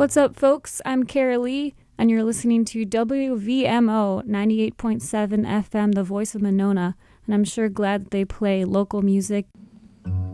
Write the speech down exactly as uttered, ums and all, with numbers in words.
What's up, folks? I'm Kara Lee, and you're listening to W V M O ninety-eight point seven F M, the voice of Monona, and I'm sure glad that they play local music